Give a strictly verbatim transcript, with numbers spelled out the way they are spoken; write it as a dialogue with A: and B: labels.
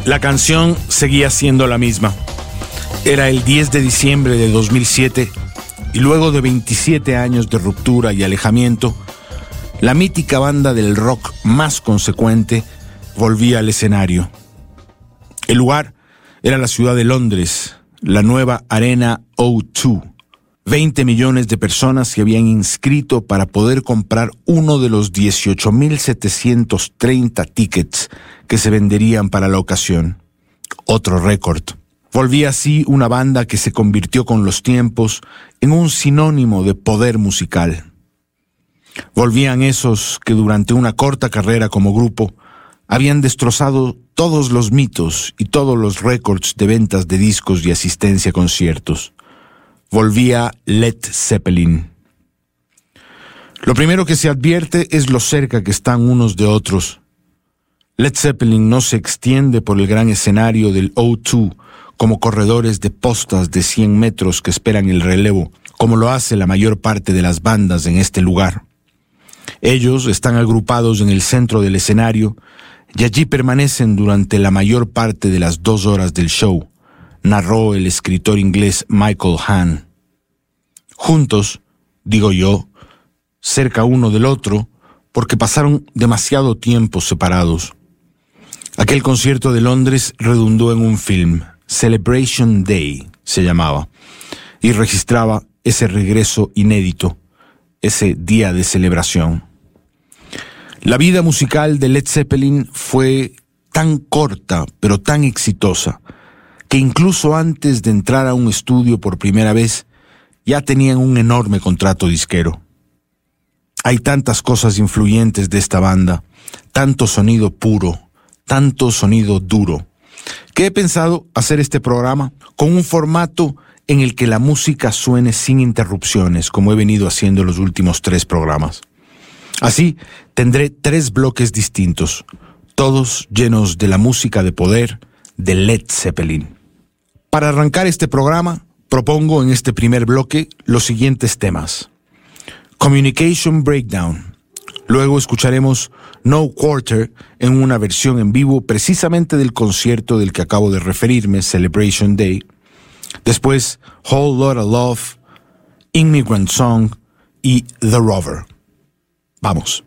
A: La canción seguía siendo la misma. Era el diez de diciembre de dos mil siete y luego de veintisiete años de ruptura y alejamiento, la mítica banda del rock más consecuente volvía al escenario. El lugar era la ciudad de Londres, la nueva Arena O dos. veinte millones de personas se habían inscrito para poder comprar uno de los dieciocho mil setecientos treinta tickets que se venderían para la ocasión. Otro récord. Volvía así una banda que se convirtió con los tiempos en un sinónimo de poder musical. Volvían esos que durante una corta carrera como grupo habían destrozado todos los mitos y todos los récords de ventas de discos y asistencia a conciertos. Volvía Led Zeppelin. Lo primero que se advierte es lo cerca que están unos de otros. Led Zeppelin no se extiende por el gran escenario del O dos como corredores de postas de cien metros que esperan el relevo, como lo hace la mayor parte de las bandas en este lugar. Ellos están agrupados en el centro del escenario y allí permanecen durante la mayor parte de las dos horas del show, narró el escritor inglés Michael Hahn. Juntos, digo yo, cerca uno del otro, porque pasaron demasiado tiempo separados. Aquel concierto de Londres redundó en un film, Celebration Day se llamaba, y registraba ese regreso inédito, ese día de celebración. La vida musical de Led Zeppelin fue tan corta, pero tan exitosa, que incluso antes de entrar a un estudio por primera vez, ya tenían un enorme contrato disquero. Hay tantas cosas influyentes de esta banda, tanto sonido puro, tanto sonido duro, que he pensado hacer este programa con un formato en el que la música suene sin interrupciones, como he venido haciendo los últimos tres programas. Así, tendré tres bloques distintos, todos llenos de la música de poder de Led Zeppelin. Para arrancar este programa, propongo en este primer bloque los siguientes temas. Communication Breakdown. Luego escucharemos No Quarter en una versión en vivo precisamente del concierto del que acabo de referirme, Celebration Day. Después, Whole Lotta Love, Immigrant Song y The Rover. Vamos.